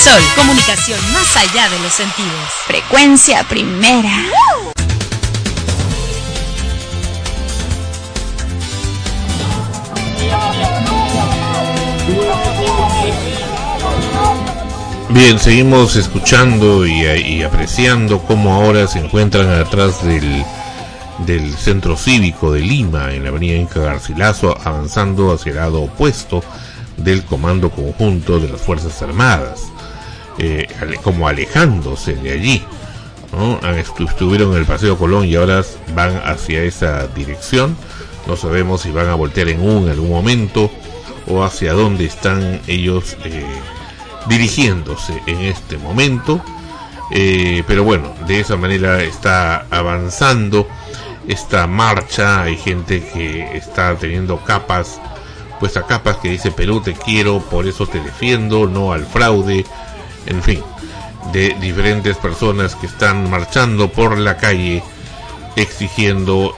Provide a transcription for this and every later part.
Sol, comunicación más allá de los sentidos. Frecuencia primera. Bien, seguimos escuchando y apreciando cómo ahora se encuentran atrás del centro cívico de Lima, en la avenida Inca Garcilaso, avanzando hacia el lado opuesto del Comando Conjunto de las Fuerzas Armadas, como alejándose de allí, ¿no? Estuvieron en el Paseo Colón y ahora van hacia esa dirección. No sabemos si van a voltear en algún momento o hacia dónde están ellos dirigiéndose en este momento, pero bueno, de esa manera está avanzando esta marcha. Hay gente que está teniendo capas que dice: Perú te quiero, por eso te defiendo, no al fraude. En fin, de diferentes personas que están marchando por la calle exigiendo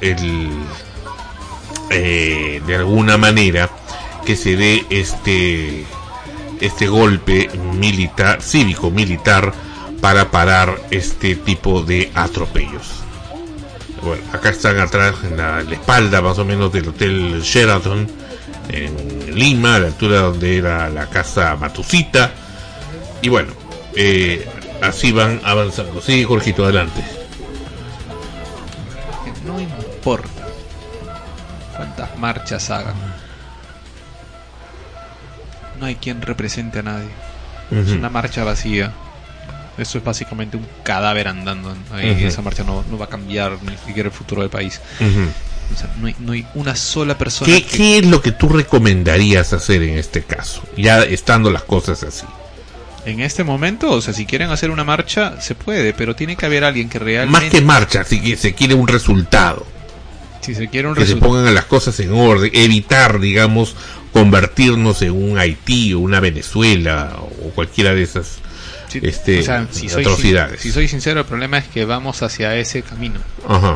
de alguna manera que se dé este golpe militar, cívico-militar, para parar este tipo de atropellos. Bueno, acá están atrás, en la espalda más o menos del Hotel Sheraton en Lima, a la altura donde era la casa Matusita. Y bueno, así van avanzando. Sí, Jorgito, adelante. No importa cuántas marchas hagan, no hay quien represente a nadie. Es una marcha vacía. Eso es básicamente un cadáver andando ahí. Esa marcha no va a cambiar ni siquiera el futuro del país. O sea, no hay una sola persona. ¿Qué es lo que tú recomendarías hacer en este caso, ya estando las cosas así? En este momento, o sea, si quieren hacer una marcha, se puede, pero tiene que haber alguien que realmente... Más que marcha, si se quiere un resultado. Si se quiere un que resultado, se pongan las cosas en orden, evitar, digamos, convertirnos en un Haití o una Venezuela o cualquiera de esas o sea, atrocidades. Si soy sincero, el problema es que vamos hacia ese camino. Ajá.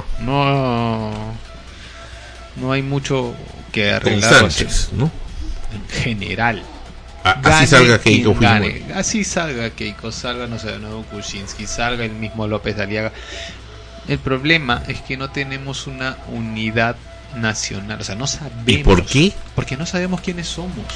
No hay mucho que arreglar. Con Sánchez, ¿no? En general. Así salga Keiko Fujimori. Así salga Keiko, salga, no sé, de nuevo Kuczynski, salga el mismo López de Aliaga. El problema es que no tenemos una unidad nacional. O sea, no sabemos. ¿Y por qué? Porque no sabemos quiénes somos.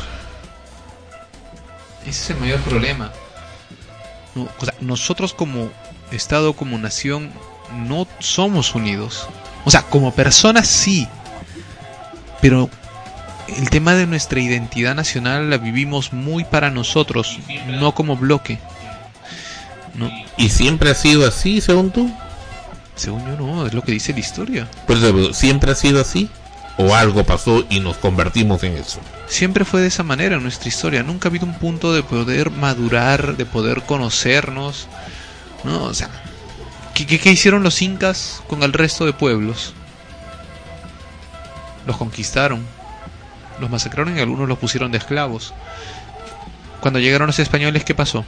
Ese es el mayor problema. O sea, nosotros como Estado, como nación, no somos unidos. O sea, como personas sí, pero el tema de nuestra identidad nacional la vivimos muy para nosotros, no como bloque. No. ¿Y siempre ha sido así, según tú? Según yo no, es lo que dice la historia. Pero ¿siempre ha sido así? ¿O algo pasó y nos convertimos en eso? Siempre fue de esa manera en nuestra historia. Nunca ha habido un punto de poder madurar, de poder conocernos, ¿no? O sea, ¿qué hicieron los incas con el resto de pueblos? Los conquistaron, los masacraron y algunos los pusieron de esclavos. Cuando llegaron los españoles, ¿qué pasó?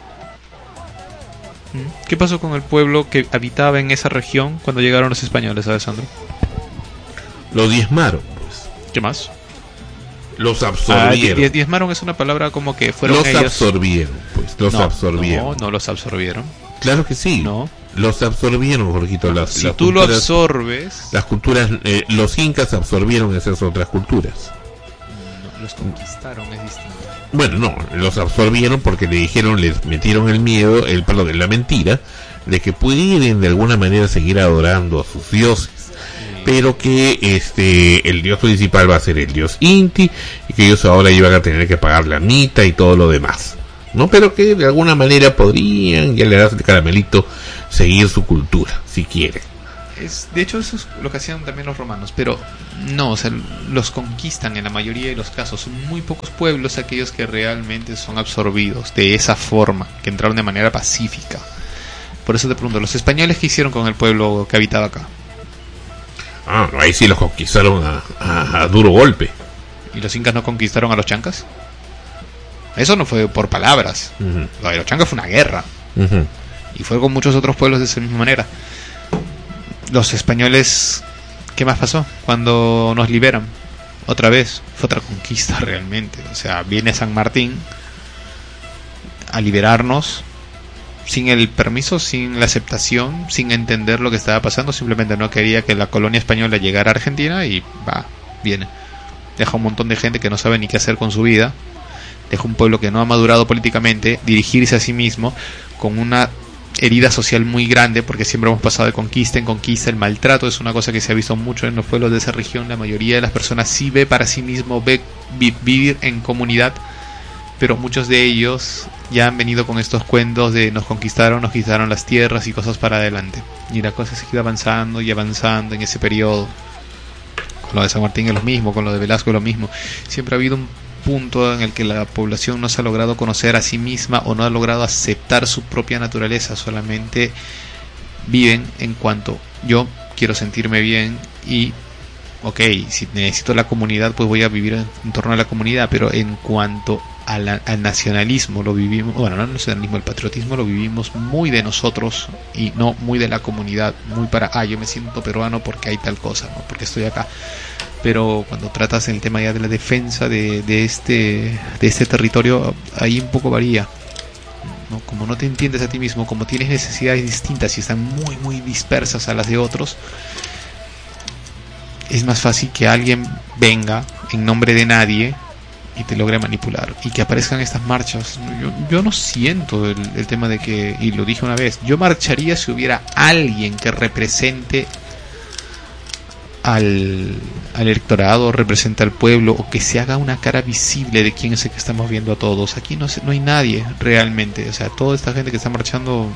¿Qué pasó con el pueblo que habitaba en esa región cuando llegaron los españoles, Alessandro? Los diezmaron, pues. ¿Qué más? Los absorbieron. Diezmaron es una palabra como que fueron los ellos. Absorbieron, pues. Los absorbieron. No los absorbieron. Claro que sí. No. Los absorbieron, Jorgito. Si tú culturas, lo absorbes. Las culturas, los incas absorbieron esas otras culturas. No, los conquistaron, es distinto. Bueno, no, los absorbieron porque les metieron el miedo, la mentira, de que pudieran de alguna manera seguir adorando a sus dioses. Pero que el dios principal va a ser el dios Inti, y que ellos ahora iban a tener que pagar la mitad y todo lo demás, ¿no? Pero que de alguna manera podrían, ya le das el caramelito, seguir su cultura, si quieren. De hecho, eso es lo que hacían también los romanos, pero no, o sea, los conquistan en la mayoría de los casos. Son muy pocos pueblos aquellos que realmente son absorbidos de esa forma, que entraron de manera pacífica. Por eso te pregunto, ¿los españoles qué hicieron con el pueblo que habitaba acá? Ahí sí los conquistaron a duro golpe. ¿Y los incas no conquistaron a los chancas? Eso no fue por palabras. Lo de los chancas fue una guerra. Y fue con muchos otros pueblos de esa misma manera. Los españoles, ¿qué más pasó? Cuando nos liberan, otra vez, fue otra conquista realmente. O sea, viene San Martín a liberarnos sin el permiso, sin la aceptación, sin entender lo que estaba pasando. Simplemente no quería que la colonia española llegara a Argentina y viene. Deja un montón de gente que no sabe ni qué hacer con su vida. Deja un pueblo que no ha madurado políticamente, dirigirse a sí mismo con una herida social muy grande, porque siempre hemos pasado de conquista en conquista. El maltrato es una cosa que se ha visto mucho en los pueblos de esa región. La mayoría de las personas sí ve para sí mismo, ve vivir en comunidad, pero muchos de ellos ya han venido con estos cuentos de nos conquistaron las tierras y cosas para adelante. Y la cosa se sigue avanzando y avanzando en ese periodo. Con lo de San Martín es lo mismo, con lo de Velasco es lo mismo. Siempre ha habido un punto en el que la población no se ha logrado conocer a sí misma o no ha logrado aceptar su propia naturaleza. Solamente viven en cuanto yo quiero sentirme bien y si necesito la comunidad, pues voy a vivir en torno a la comunidad. Pero en cuanto al nacionalismo, lo vivimos, no el nacionalismo, el patriotismo lo vivimos muy de nosotros y no muy de la comunidad, muy para yo me siento peruano porque hay tal cosa, ¿no? Porque estoy acá. Pero cuando tratas el tema ya de la defensa de este territorio, ahí un poco varía, ¿no? Como no te entiendes a ti mismo, como tienes necesidades distintas y están muy muy dispersas a las de otros, es más fácil que alguien venga en nombre de nadie y te logre manipular y que aparezcan estas marchas. Yo no siento el tema de que, y lo dije una vez, yo marcharía si hubiera alguien que represente al electorado, representa al pueblo, o que se haga una cara visible de quién es el que estamos viendo a todos. Aquí no hay nadie realmente. O sea, toda esta gente que está marchando,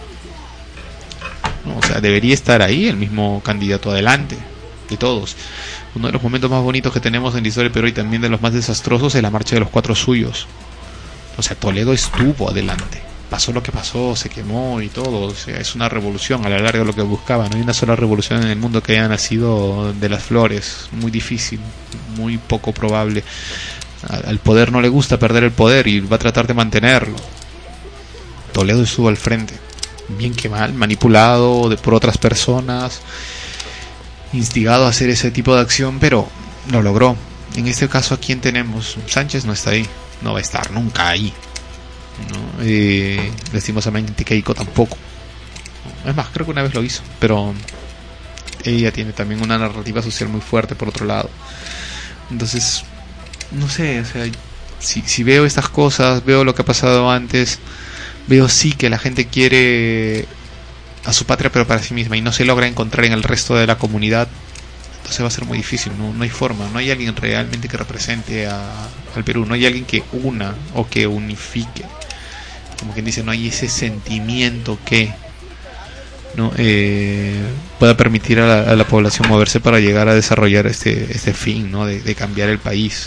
debería estar ahí el mismo candidato adelante de todos. Uno de los momentos más bonitos que tenemos en la historia del Perú, y también de los más desastrosos, es la marcha de los 4 suyos. O sea, Toledo estuvo adelante. Pasó lo que pasó, se quemó y todo. O sea, es una revolución a la larga lo que buscaba. No hay una sola revolución en el mundo que haya nacido de las flores. Muy difícil, muy poco probable. Al poder no le gusta perder el poder y va a tratar de mantenerlo. Toledo estuvo al frente, bien que mal, manipulado por otras personas, instigado a hacer ese tipo de acción, pero lo logró. En este caso, ¿a quién tenemos? Sánchez no está ahí, no va a estar nunca ahí, ¿no? Lastimosamente Keiko tampoco. Es más, creo que una vez lo hizo, pero ella tiene también una narrativa social muy fuerte por otro lado. Entonces, no sé, o sea, si veo estas cosas, veo lo que ha pasado antes, veo sí que la gente quiere a su patria pero para sí misma y no se logra encontrar en el resto de la comunidad. Entonces va a ser muy difícil, no hay forma, no hay alguien realmente que represente al Perú, no hay alguien que una o que unifique, como quien dice, no hay ese sentimiento que no pueda permitir a la población moverse para llegar a desarrollar este fin, ¿no? de cambiar el país.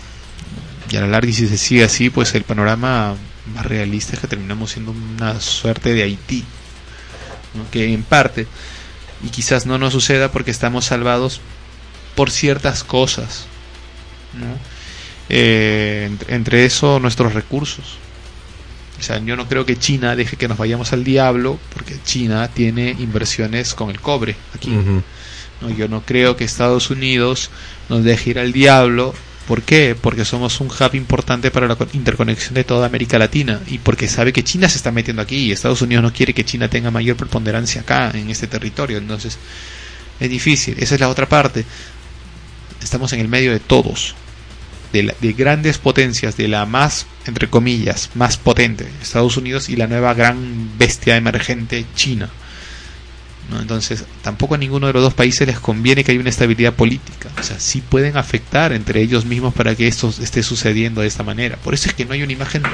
Y a la larga, y si se sigue así, pues el panorama más realista es que terminamos siendo una suerte de Haití, ¿no? Que en parte, y quizás no nos suceda porque estamos salvados por ciertas cosas, ¿no? Entre eso nuestros recursos. O sea, yo no creo que China deje que nos vayamos al diablo, porque China tiene inversiones con el cobre aquí. Uh-huh. ¿No? Yo no creo que Estados Unidos nos deje ir al diablo. ¿Por qué? Porque somos un hub importante para la interconexión de toda América Latina, y porque sabe que China se está metiendo aquí y Estados Unidos no quiere que China tenga mayor preponderancia acá en este territorio. Entonces es difícil. Esa es la otra parte. Estamos en el medio de todos, de grandes potencias, de la más, entre comillas, más potente, Estados Unidos, y la nueva gran bestia emergente, China, ¿no? Entonces tampoco a ninguno de los dos países les conviene que haya una estabilidad política. O sea, sí pueden afectar entre ellos mismos para que esto esté sucediendo de esta manera. Por eso es que no hay una imagen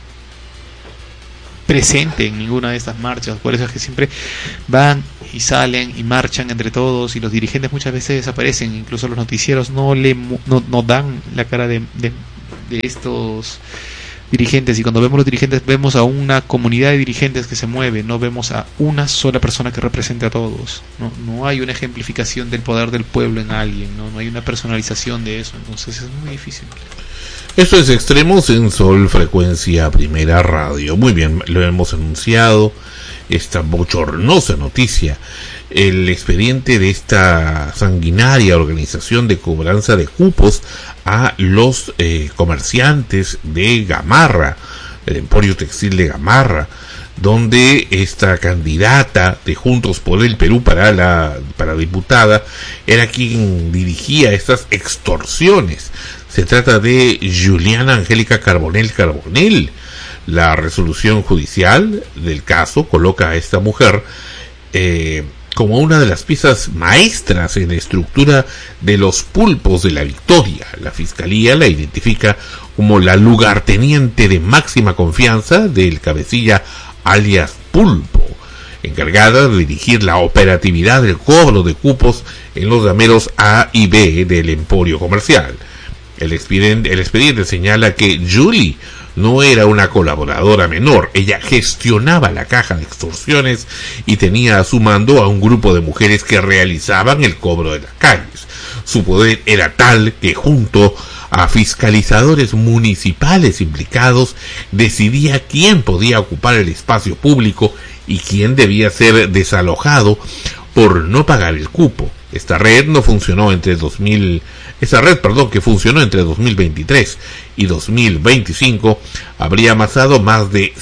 presente en ninguna de estas marchas. Por eso es que siempre van y salen y marchan entre todos, y los dirigentes muchas veces desaparecen. Incluso los noticieros no dan la cara de estos dirigentes, y cuando vemos los dirigentes vemos a una comunidad de dirigentes que se mueve, no vemos a una sola persona que represente a todos. No hay una ejemplificación del poder del pueblo en alguien, no hay una personalización de eso. Entonces es muy difícil. Esto es Extremos en Sol, Frecuencia Primera Radio. Muy bien, lo hemos anunciado, esta bochornosa noticia, el expediente de esta sanguinaria organización de cobranza de cupos a los comerciantes de Gamarra, el Emporio Textil de Gamarra, donde esta candidata de Juntos por el Perú para diputada era quien dirigía estas extorsiones. Se trata de Juliana Angélica Carbonell. La resolución judicial del caso coloca a esta mujer como una de las piezas maestras en la estructura de los pulpos de la Victoria. La Fiscalía la identifica como la lugarteniente de máxima confianza del cabecilla alias Pulpo, encargada de dirigir la operatividad del cobro de cupos en los gameros A y B del emporio comercial. El expediente señala que Julie no era una colaboradora menor, ella gestionaba la caja de extorsiones y tenía a su mando a un grupo de mujeres que realizaban el cobro de las calles. Su poder era tal que junto a fiscalizadores municipales implicados decidía quién podía ocupar el espacio público y quién debía ser desalojado por no pagar el cupo. Esta red funcionó entre 2023 y 2025 habría amasado más de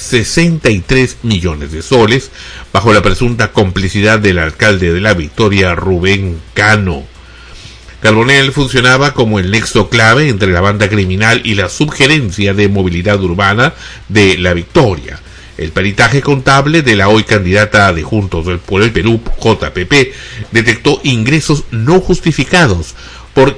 63 millones de soles bajo la presunta complicidad del alcalde de La Victoria, Rubén Cano. Carbonell funcionaba como el nexo clave entre la banda criminal y la subgerencia de movilidad urbana de La Victoria. El peritaje contable de la hoy candidata de Juntos por el Perú, JPP, detectó ingresos no justificados por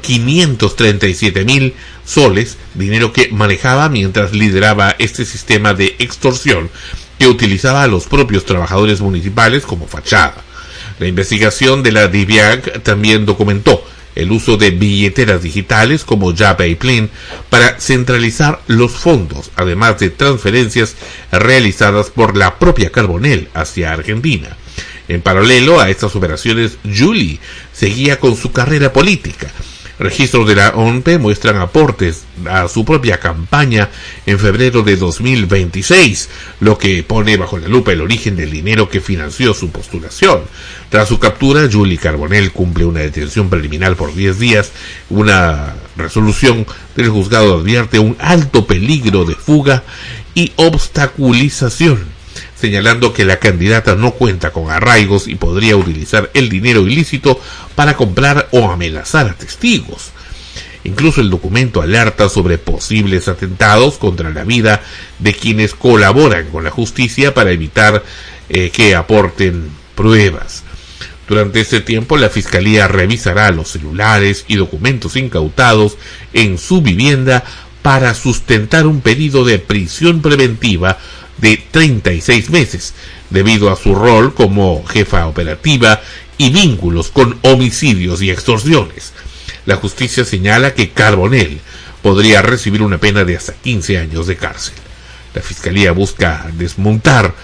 537.000 soles, dinero que manejaba mientras lideraba este sistema de extorsión que utilizaba a los propios trabajadores municipales como fachada. La investigación de la DIVIAC también documentó el uso de billeteras digitales como YaPayPlin para centralizar los fondos, además de transferencias realizadas por la propia Carbonell hacia Argentina. En paralelo a estas operaciones, Julie seguía con su carrera política. Registros de la ONPE muestran aportes a su propia campaña en febrero de 2026, lo que pone bajo la lupa el origen del dinero que financió su postulación. Tras su captura, Julie Carbonell cumple una detención preliminar por 10 días. Una resolución del juzgado advierte un alto peligro de fuga y obstaculización, señalando que la candidata no cuenta con arraigos y podría utilizar el dinero ilícito para comprar o amenazar a testigos. Incluso el documento alerta sobre posibles atentados contra la vida de quienes colaboran con la justicia para evitar que aporten pruebas. Durante este tiempo, la Fiscalía revisará los celulares y documentos incautados en su vivienda para sustentar un pedido de prisión preventiva de 36 meses, debido a su rol como jefa operativa y vínculos con homicidios y extorsiones. La justicia señala que Carbonell podría recibir una pena de hasta 15 años de cárcel. La Fiscalía busca demostrar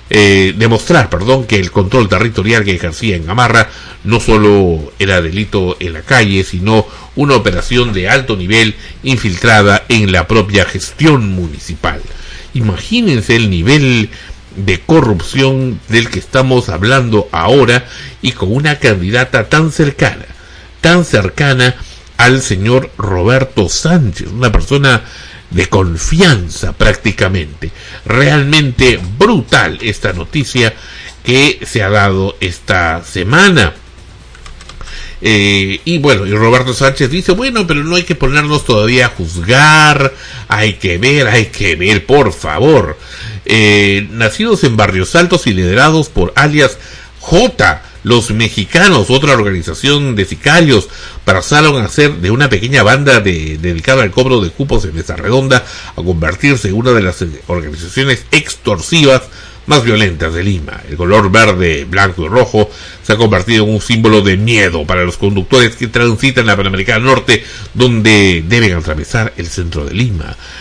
que el control territorial que ejercía en Gamarra no solo era delito en la calle, sino una operación de alto nivel infiltrada en la propia gestión municipal. Imagínense el nivel de corrupción del que estamos hablando ahora y con una candidata tan cercana al señor Roberto Sánchez, una persona de confianza prácticamente. Realmente brutal esta noticia que se ha dado esta semana. Y Roberto Sánchez dice, bueno, pero no hay que ponernos todavía a juzgar, hay que ver, por favor. Nacidos en Barrios Altos y liderados por alias J, los mexicanos, otra organización de sicarios, pasaron a ser de una pequeña banda dedicada al cobro de cupos en Mesa Redonda a convertirse en una de las organizaciones extorsivas más violentas de Lima. El color verde, blanco y rojo se ha convertido en un símbolo de miedo para los conductores que transitan la Panamericana Norte, donde deben atravesar el centro de Lima.